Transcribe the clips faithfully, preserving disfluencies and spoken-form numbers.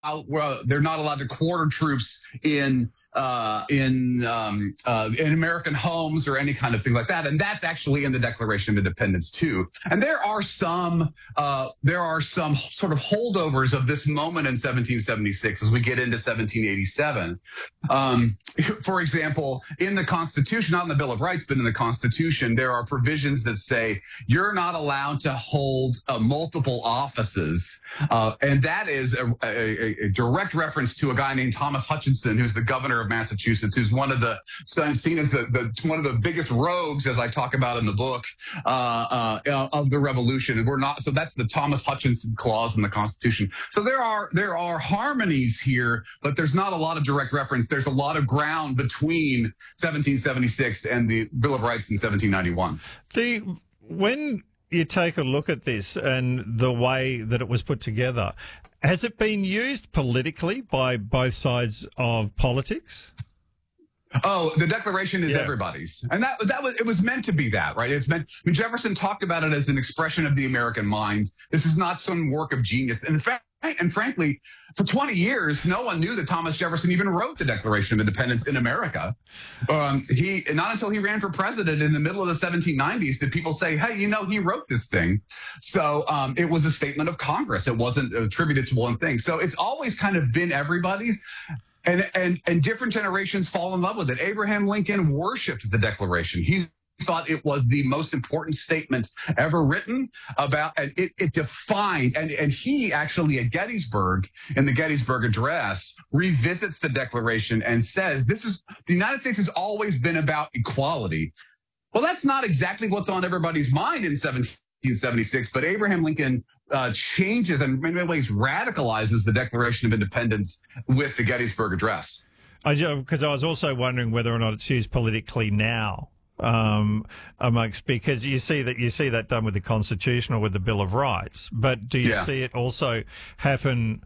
well, they're not allowed to quarter troops in uh, in um, uh, in American homes or any kind of thing like that, and that's actually in the Declaration of Independence too. And there are some uh, there are some sort of holdovers of this moment in seventeen seventy-six as we get into seventeen eighty-seven. Um, for example, in the Constitution, not in the Bill of Rights, but in the Constitution, there are provisions that say you're not allowed to hold uh, multiple offices, uh, and that is a, a, a direct reference to a guy named Thomas Hutchinson, who's the governor of Massachusetts, who's one of the seen as the, the one of the biggest rogues, as I talk about in the book, uh, uh, of the Revolution. And we're not. So that's the Thomas Hutchinson clause in the Constitution. So there are there are harmonies here, but there's not a lot of direct reference. There's a lot of ground between seventeen seventy-six and the Bill of Rights in seventeen ninety-one. The when you take a look at this and the way that it was put together, has it been used politically by both sides of politics? Oh, the Declaration is yeah. everybody's, and that that was it was meant to be that, right? It's meant. I mean, Jefferson talked about it as an expression of the American mind. This is not some work of genius. In fact, and frankly, for twenty years, no one knew that Thomas Jefferson even wrote the Declaration of Independence in America. Um, he not until he ran for president in the middle of the seventeen nineties did people say, "Hey, you know, he wrote this thing." So um, it was a statement of Congress. It wasn't attributed to one thing. So it's always kind of been everybody's. And, and and different generations fall in love with it. Abraham Lincoln worshipped the Declaration. He thought it was the most important statement ever written about, and it, it defined, and, and he actually at Gettysburg, in the Gettysburg Address, revisits the Declaration and says, this is, the United States has always been about equality. Well, that's not exactly what's on everybody's mind in seventeen seventy-six, but Abraham Lincoln uh, changes and in many ways radicalizes the Declaration of Independence with the Gettysburg Address. Because I, I was also wondering whether or not it's used politically now, um, amongst because you see that you see that done with the Constitution or with the Bill of Rights, but do you yeah. see it also happen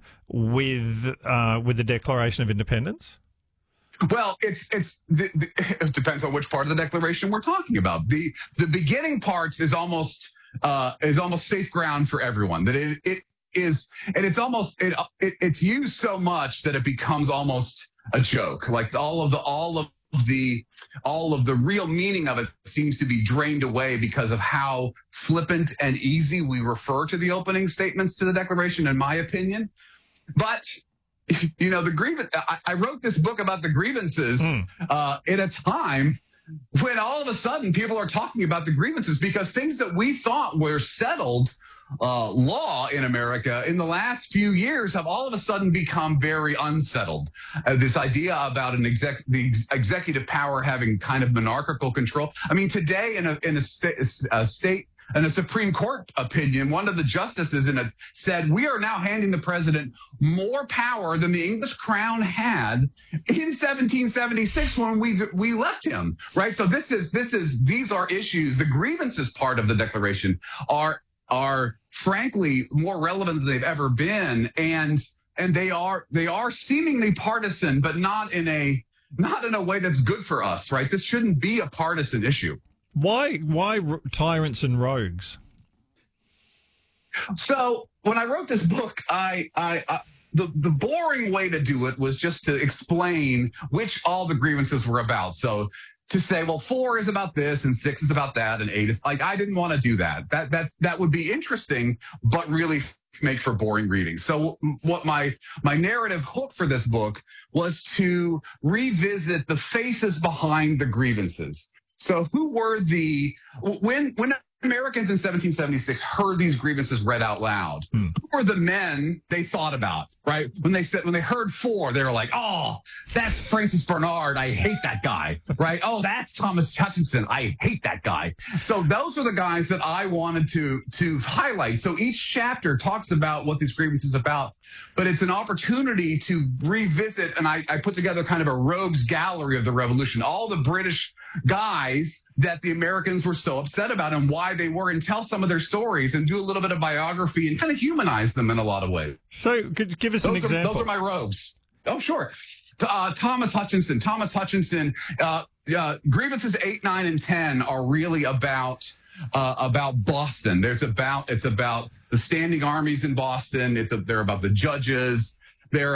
with uh, with the Declaration of Independence? Well, it's it's the, the, it depends on which part of the Declaration we're talking about. The the beginning parts is almost. Uh, is almost safe ground for everyone. That it, it is, and it's almost it, it it's used so much that it becomes almost a joke. Like all of the all of the all of the real meaning of it seems to be drained away because of how flippant and easy we refer to the opening statements to the Declaration, in my opinion. But you know, the grievance. I, I wrote this book about the grievances mm. uh, at a time when all of a sudden people are talking about the grievances because things that we thought were settled uh, law in America in the last few years have all of a sudden become very unsettled. Uh, this idea about an exec, the ex- executive power having kind of monarchical control. I mean, today in a in a, sta- a state. In a Supreme Court opinion, one of the justices in it said, we are now handing the president more power than the English crown had in seventeen seventy-six when we we left him, right? So this is this is these are issues. The grievances part of the Declaration are are frankly more relevant than they've ever been, and and they are they are seemingly partisan, but not in a not in a way that's good for us, right? This shouldn't be a partisan issue. Why why tyrants and rogues? So when I wrote this book, I, I, I the the boring way to do it was just to explain which all the grievances were about. So to say, well, four is about this and six is about that and eight is like, I didn't want to do that. That that that would be interesting, but really make for boring reading. So what my my narrative hook for this book was to revisit the faces behind the grievances. So who were the, when when Americans in seventeen seventy-six heard these grievances read out loud, hmm. who were the men they thought about, right? When they said, when they heard four, they were like, oh, that's Francis Bernard. I hate that guy, right? Oh, that's Thomas Hutchinson. I hate that guy. So those are the guys that I wanted to, to highlight. So each chapter talks about what this grievance is about, but it's an opportunity to revisit. And I, I put together kind of a rogues gallery of the Revolution, all the British guys that the Americans were so upset about and why they were, and tell some of their stories and do a little bit of biography and kind of humanize them in a lot of ways. So could give us those an are, example. Those are my rogues. Oh, sure. Uh, Thomas Hutchinson. Thomas Hutchinson. Uh, uh, grievances eight, nine, and ten are really about uh, about Boston. There's about it's about the standing armies in Boston. It's a, they're about the judges. They're